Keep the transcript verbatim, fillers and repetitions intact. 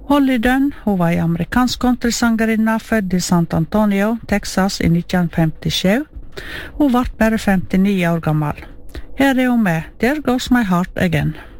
Holly Dunn, hun var en amerikansk countrysangerinna født i San Antonio, Texas i nitten femtisju. Hun var bare femtini år gammel. Her er hun med, There Goes My Heart Again.